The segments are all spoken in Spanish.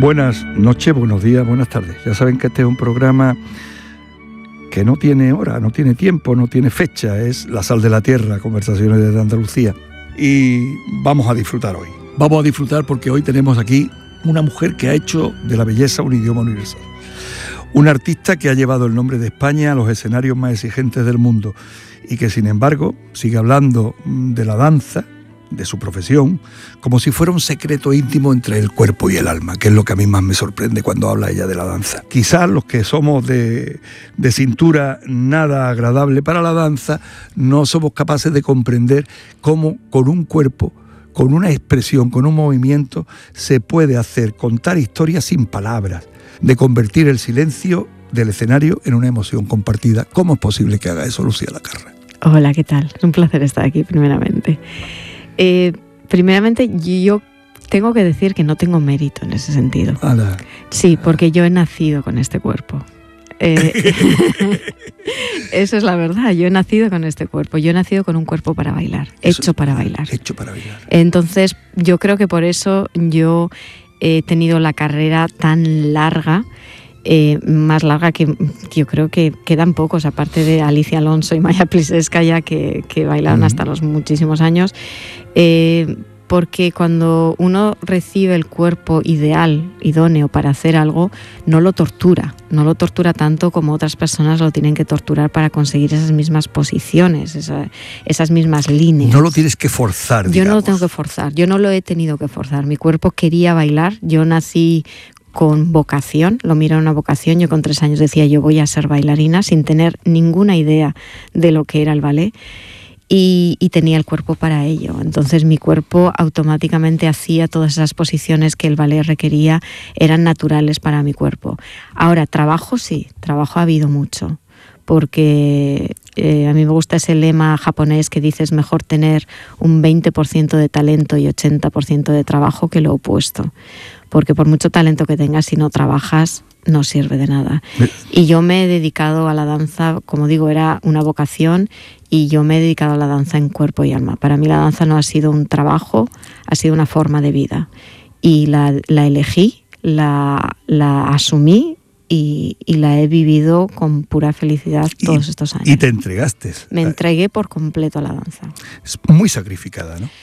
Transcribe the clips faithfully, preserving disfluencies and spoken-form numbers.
Buenas noches, buenos días, buenas tardes. Ya saben que este es un programa que no tiene hora, no tiene tiempo, no tiene fecha. Es La Sal de la Tierra, conversaciones desde Andalucía. Y vamos a disfrutar hoy. Vamos a disfrutar porque hoy tenemos aquí una mujer que ha hecho de la belleza un idioma universal. Una artista que ha llevado el nombre de España a los escenarios más exigentes del mundo y que, sin embargo, sigue hablando de la danza, de su profesión, como si fuera un secreto íntimo entre el cuerpo y el alma, que es lo que a mí más me sorprende cuando habla ella de la danza. Quizás los que somos de, de cintura nada agradable para la danza, no somos capaces de comprender cómo con un cuerpo, con una expresión, con un movimiento, se puede hacer contar historias sin palabras, de convertir el silencio del escenario en una emoción compartida. ¿Cómo es posible que haga eso Lucía Lacarra? Hola, ¿qué tal? Es un placer estar aquí, primeramente. Eh, primeramente, yo tengo que decir que no tengo mérito en ese sentido. Ala. Sí, porque yo he nacido con este cuerpo. Eh, eso es la verdad, yo he nacido con este cuerpo, yo he nacido con un cuerpo para bailar, eso, hecho para bailar. Hecho para bailar. Entonces, yo creo que por eso yo he tenido la carrera tan larga. Eh, más larga que yo creo que quedan pocos, aparte de Alicia Alonso y Maya Plisetskaya, que, que bailaron uh-huh. hasta los muchísimos años, eh, porque cuando uno recibe el cuerpo ideal, idóneo para hacer algo, no lo tortura, no lo tortura tanto como otras personas lo tienen que torturar para conseguir esas mismas posiciones, esa, esas mismas líneas. No lo tienes que forzar, digamos. Yo no lo tengo que forzar, yo no lo he tenido que forzar, mi cuerpo quería bailar, yo nací con vocación, lo miro una vocación. Yo con tres años decía yo voy a ser bailarina sin tener ninguna idea de lo que era el ballet y, y tenía el cuerpo para ello. Entonces mi cuerpo automáticamente hacía todas esas posiciones que el ballet requería, eran naturales para mi cuerpo. Ahora, trabajo sí, trabajo ha habido mucho, porque eh, a mí me gusta ese lema japonés que dice es mejor tener un veinte por ciento de talento y ochenta por ciento de trabajo que lo opuesto. Porque por mucho talento que tengas, si no trabajas, no sirve de nada. Y yo me he dedicado a la danza, como digo, era una vocación, y yo me he dedicado a la danza en cuerpo y alma. Para mí la danza no ha sido un trabajo, ha sido una forma de vida. Y la, la elegí, la, la asumí y, y la he vivido con pura felicidad todos y, estos años. Y te entregaste. Me entregué por completo a la danza. Es muy sacrificada, ¿no?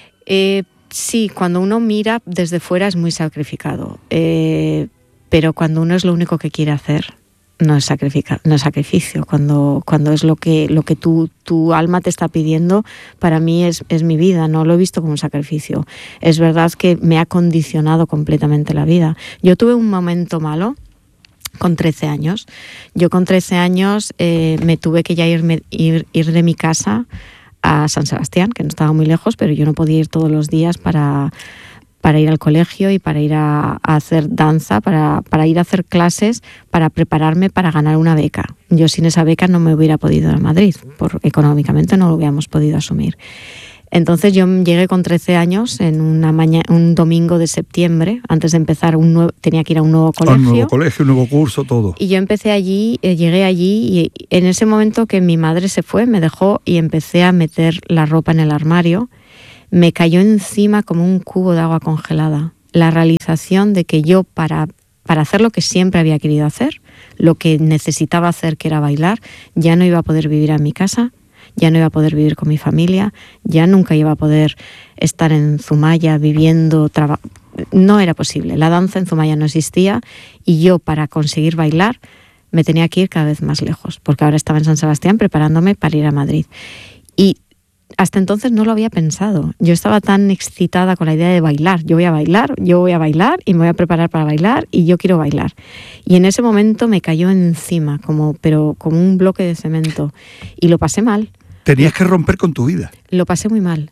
Eh, Sí, cuando uno mira desde fuera es muy sacrificado, eh, pero cuando uno es lo único que quiere hacer, no es, sacrifica, no es sacrificio. Cuando, cuando es lo que, lo que tu, tu alma te está pidiendo, para mí es, es mi vida, no lo he visto como un sacrificio. Es verdad que me ha condicionado completamente la vida. Yo tuve un momento malo con trece años. Yo con trece años eh, me tuve que ya irme, ir, ir de mi casa a San Sebastián, que no estaba muy lejos, pero yo no podía ir todos los días para, para ir al colegio y para ir a, a hacer danza, para, para ir a hacer clases, para prepararme para ganar una beca. Yo sin esa beca no me hubiera podido ir a Madrid, porque económicamente no lo hubiéramos podido asumir. Entonces yo llegué con trece años en una mañana, un domingo de septiembre, antes de empezar, un nuevo, tenía que ir a un nuevo colegio. Un nuevo colegio, un nuevo curso, todo. Y yo empecé allí, eh, llegué allí y en ese momento que mi madre se fue, me dejó y empecé a meter la ropa en el armario, me cayó encima como un cubo de agua congelada. La realización de que yo para, para hacer lo que siempre había querido hacer, lo que necesitaba hacer, que era bailar, ya no iba a poder vivir en mi casa, ya no iba a poder vivir con mi familia, ya nunca iba a poder estar en Zumaya viviendo, traba... no era posible. La danza en Zumaya no existía y yo para conseguir bailar me tenía que ir cada vez más lejos, porque ahora estaba en San Sebastián preparándome para ir a Madrid. Y hasta entonces no lo había pensado. Yo estaba tan excitada con la idea de bailar. Yo voy a bailar, yo voy a bailar y me voy a preparar para bailar y yo quiero bailar. Y en ese momento me cayó encima, como, pero como un bloque de cemento. Y lo pasé mal. Tenías que romper con tu vida. Lo pasé muy mal.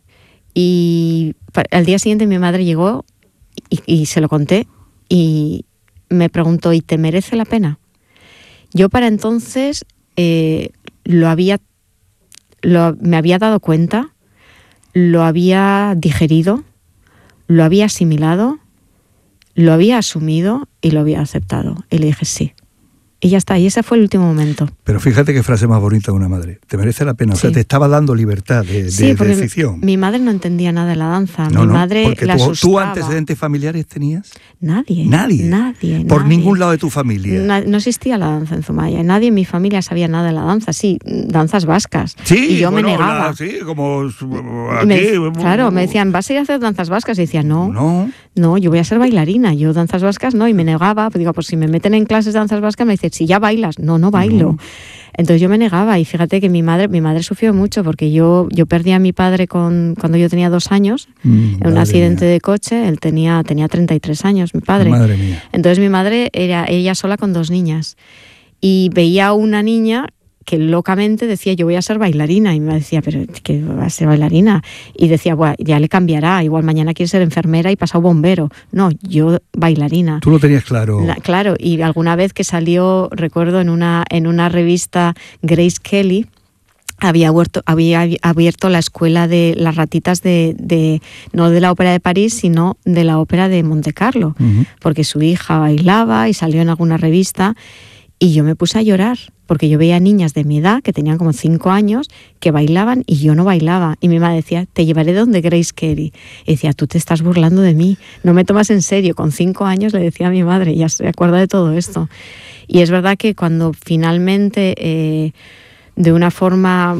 Y al día siguiente mi madre llegó y, y se lo conté y me preguntó, ¿y te merece la pena? Yo para entonces eh, lo había, lo, me había dado cuenta, lo había digerido, lo había asimilado, lo había asumido y lo había aceptado. Y le dije sí. Y ya está, y ese fue el último momento. Pero fíjate qué frase más bonita de una madre. Te merece la pena. O Sí. sea, te estaba dando libertad de, de, sí, de decisión. Mi madre no entendía nada de la danza. No, mi no, madre porque la tú, asustaba. ¿tú antecedentes familiares tenías? Nadie. Nadie. Nadie. Por nadie. ningún lado de tu familia. Na, no existía la danza en Zumaya. Nadie en mi familia sabía nada de la danza. Sí, danzas vascas. Sí, y yo bueno, me negaba. La, sí, como Y me, aquí. claro, me decían, ¿vas a ir a hacer danzas vascas? Y decía, no, No. no, yo voy a ser bailarina. Yo danzas vascas no. Y me negaba. Pues digo, pues si me meten en clases de danzas vascas, me dicen, si ya bailas. No, no bailo. No. Entonces yo me negaba. Y fíjate que mi madre, mi madre sufrió mucho porque yo, yo perdí a mi padre con, cuando yo tenía dos años mm, en un accidente mía. de coche. Él tenía, tenía treinta y tres años, mi padre. Madre mía. Entonces mi madre era ella sola con dos niñas. Y veía a una niña que locamente decía, yo voy a ser bailarina. Y me decía, pero ¿qué va a ser bailarina? Y decía, bueno, ya le cambiará. Igual mañana quiere ser enfermera y pasado bombero. No, yo bailarina. Tú lo tenías claro. La, claro, y alguna vez que salió, recuerdo, en una, en una revista Grace Kelly, había abierto, había abierto la escuela de las ratitas de, de no de la ópera de París, sino de la ópera de Monte Carlo. Uh-huh. Porque su hija bailaba y salió en alguna revista. Y yo me puse a llorar, porque yo veía niñas de mi edad, que tenían como cinco años, que bailaban y yo no bailaba. Y mi madre decía, te llevaré donde Grace Kelly. Y decía, tú te estás burlando de mí, no me tomas en serio. Con cinco años le decía a mi madre, ya se acuerda de todo esto. Y es verdad que cuando finalmente, eh, de una forma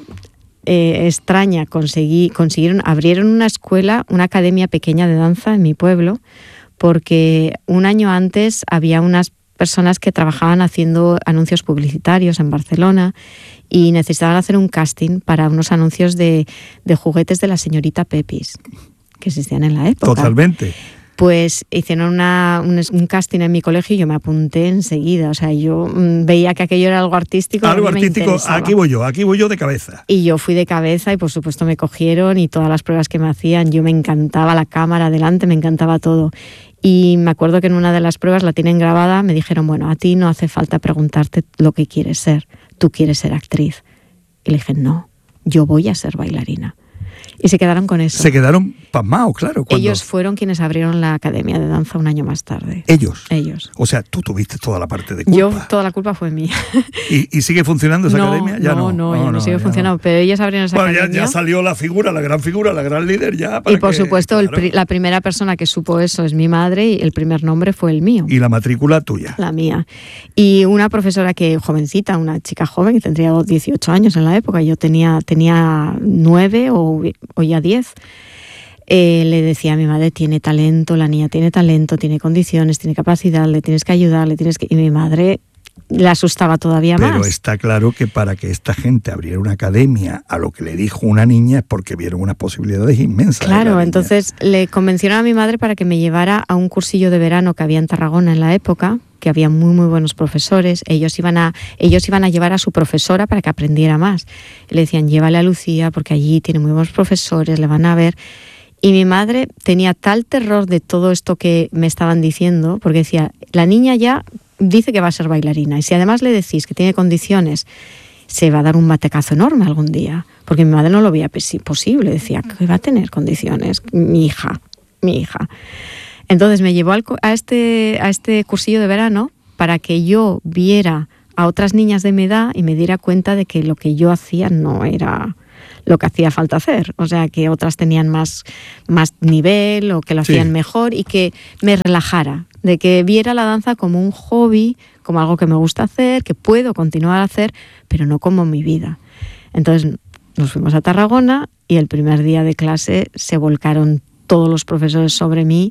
eh, extraña, conseguí, consiguieron, abrieron una escuela, una academia pequeña de danza en mi pueblo, porque un año antes había unas personas que trabajaban haciendo anuncios publicitarios en Barcelona y necesitaban hacer un casting para unos anuncios de, de juguetes de la señorita Pepis, que existían en la época. Totalmente. Pues hicieron una, un, un casting en mi colegio y yo me apunté enseguida. O sea, yo mmm, veía que aquello era algo artístico. Algo artístico, aquí voy yo, aquí voy yo de cabeza. Y yo fui de cabeza y por supuesto me cogieron y todas las pruebas que me hacían, yo me encantaba la cámara adelante, me encantaba todo. Y me acuerdo que en una de las pruebas la tienen grabada, me dijeron, bueno, a ti no hace falta preguntarte lo que quieres ser, tú quieres ser actriz. Y le dije, no, yo voy a ser bailarina. Y se quedaron con eso. Se quedaron pasmados, claro. Cuando... Ellos fueron quienes abrieron la Academia de Danza un año más tarde. ¿Ellos? Ellos. O sea, tú tuviste toda la parte de culpa. Yo, toda la culpa fue mía. ¿Y, y sigue funcionando esa no, academia? Ya no, no, no, no, no, no sigue funcionando, no. Pero ellos abrieron esa bueno, academia. Ya, ya salió la figura, la gran figura, la gran líder ya. Para y por que, supuesto, claro. el, la primera persona que supo eso es mi madre y el primer nombre fue el mío. Y la matrícula tuya. La mía. Y una profesora que, jovencita, una chica joven que tendría dieciocho años en la época, yo tenía, tenía nueve o, o ya diez. Eh, le decía a mi madre, tiene talento, la niña tiene talento, tiene condiciones, tiene capacidad, le tienes que ayudar, le tienes que... Y mi madre le asustaba todavía Pero más. Pero está claro que para que esta gente abriera una academia a lo que le dijo una niña es porque vieron unas posibilidades inmensas. Claro, entonces le convencieron a mi madre para que me llevara a un cursillo de verano que había en Tarragona en la época, que había muy muy buenos profesores. Ellos iban a ellos iban a llevar a su profesora para que aprendiera más. Le decían, llévale a Lucía porque allí tiene muy buenos profesores, le van a ver... Y mi madre tenía tal terror de todo esto que me estaban diciendo, porque decía, la niña ya dice que va a ser bailarina, y si además le decís que tiene condiciones, se va a dar un batecazo enorme algún día, porque mi madre no lo veía posible, decía, que va a tener condiciones, mi hija, mi hija. Entonces me llevó al, a, este, a este cursillo de verano para que yo viera a otras niñas de mi edad y me diera cuenta de que lo que yo hacía no era... lo que hacía falta hacer, o sea, que otras tenían más, más nivel o que lo hacían sí. mejor y que me relajara, de que viera la danza como un hobby, como algo que me gusta hacer, que puedo continuar a hacer, pero no como mi vida. Entonces nos fuimos a Tarragona y el primer día de clase se volcaron todos los profesores sobre mí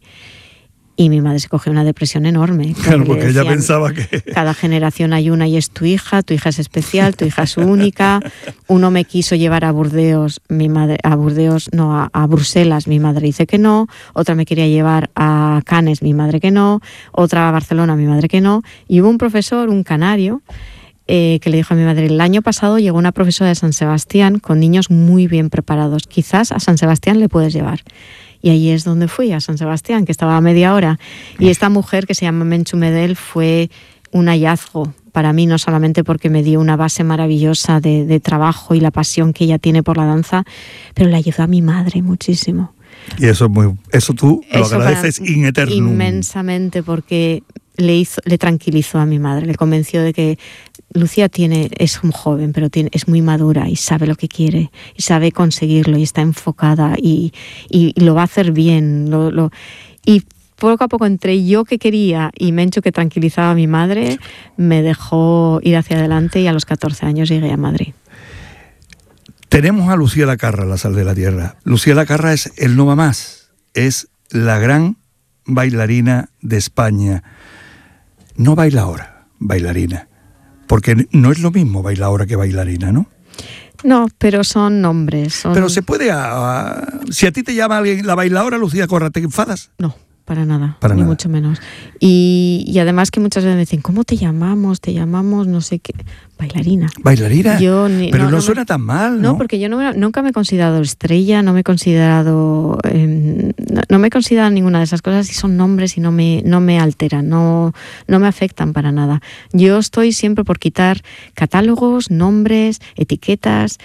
y mi madre se cogió una depresión enorme. Claro, porque decían, ella pensaba que... Cada generación hay una y es tu hija, tu hija es especial, tu hija es única. Uno me quiso llevar a Burdeos, mi madre, a Burdeos, no, a, a Bruselas, mi madre dice que no. Otra me quería llevar a Cannes, mi madre que no. Otra a Barcelona, mi madre que no. Y hubo un profesor, un canario, eh, que le dijo a mi madre, el año pasado llegó una profesora de San Sebastián con niños muy bien preparados. Quizás a San Sebastián le puedes llevar. Y ahí es donde fui, a San Sebastián, que estaba a media hora. Y esta mujer, que se llama Menchu Medel, fue un hallazgo para mí, no solamente porque me dio una base maravillosa de, de trabajo y la pasión que ella tiene por la danza, pero le ayudó a mi madre muchísimo. Y eso es muy, eso tú lo eso agradeces in eternum. Inmensamente, porque le hizo, le tranquilizó a mi madre, le convenció de que Lucía tiene, es un joven, pero tiene, es muy madura y sabe lo que quiere y sabe conseguirlo y está enfocada y, y, y lo va a hacer bien. Lo, lo, y poco a poco, entre yo que quería y Mencho que tranquilizaba a mi madre, me dejó ir hacia adelante y a los catorce años llegué a Madrid. Tenemos a Lucía Lacarra, La Sal de la Tierra. Lucía Lacarra es el no va más, es la gran bailarina de España. No bailaora, bailarina. Porque no es lo mismo bailaora que bailarina, ¿no? No, pero son nombres. Son... Pero se puede... A, a, si a ti te llama alguien la bailaora, Lucía Lacarra, ¿te enfadas? No. Para nada, Para ni nada. mucho menos. Y, y además que muchas veces me dicen, ¿cómo te llamamos? Te llamamos no sé qué... Bailarina. ¿Bailarina? Yo ni, Pero no, no, no suena me, tan mal, ¿no? No, porque yo no me, nunca me he considerado estrella, no me he considerado... Eh, no, no me he considerado ninguna de esas cosas y son nombres y no me, no me alteran, no, no me afectan para nada. Yo estoy siempre por quitar catálogos, nombres, etiquetas...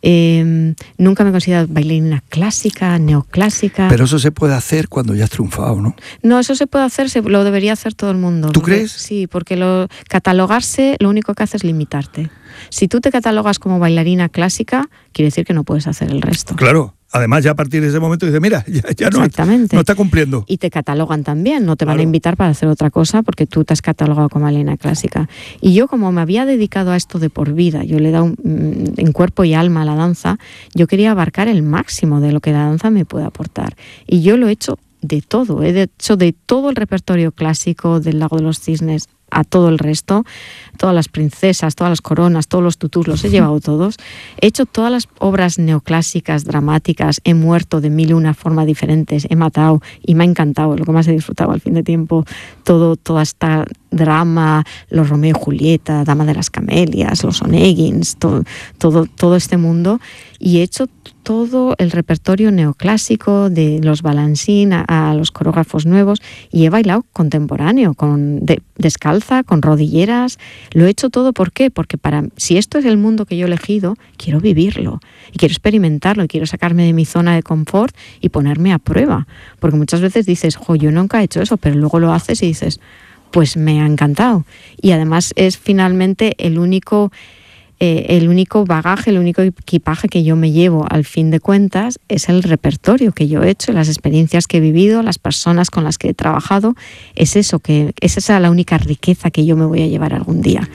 Eh, nunca me he considerado bailarina clásica, neoclásica. Pero eso se puede hacer cuando ya has triunfado, ¿no? No, eso se puede hacer, se, lo debería hacer todo el mundo. ¿Tú porque, crees? Sí, porque lo, catalogarse lo único que hace es limitarte. Si tú te catalogas como bailarina clásica, quiere decir que no puedes hacer el resto. Claro. Además, ya a partir de ese momento dices, mira, ya, ya no, no está cumpliendo. Y te catalogan también, no te claro. van a invitar para hacer otra cosa porque tú te has catalogado como bailarina clásica. Y yo, como me había dedicado a esto de por vida, yo le he dado un, en cuerpo y alma a la danza, yo quería abarcar el máximo de lo que la danza me puede aportar. Y yo lo he hecho de todo, he hecho de todo el repertorio clásico del Lago de los Cisnes a todo el resto, todas las princesas, todas las coronas, todos los tutús, los he llevado todos. He hecho todas las obras neoclásicas, dramáticas, he muerto de mil y una formas diferentes, he matado y me ha encantado, lo que más he disfrutado al fin de tiempo, todo, toda esta drama, los Romeo y Julieta, Dama de las Camelias, los Oneguins, todo, todo, todo este mundo, y he hecho todo el repertorio neoclásico de los balancín a, a los coreógrafos nuevos, y he bailado contemporáneo, con de, descalza, con rodilleras. Lo he hecho todo, ¿por qué? Porque para si esto es el mundo que yo he elegido, quiero vivirlo y quiero experimentarlo y quiero sacarme de mi zona de confort y ponerme a prueba, porque muchas veces dices, jo, yo nunca he hecho eso, pero luego lo haces y dices, pues me ha encantado. Y además es finalmente el único eh, el único bagaje, el único equipaje que yo me llevo al fin de cuentas es el repertorio que yo he hecho, las experiencias que he vivido, las personas con las que he trabajado. Es eso, que es esa la única riqueza que yo me voy a llevar algún día.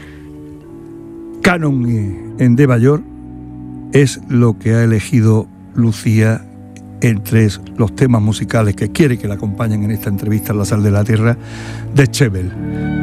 Canon en De Bayor es lo que ha elegido Lucía entre los temas musicales que quiere que la acompañen en esta entrevista en La Sal de la Tierra de Schebel.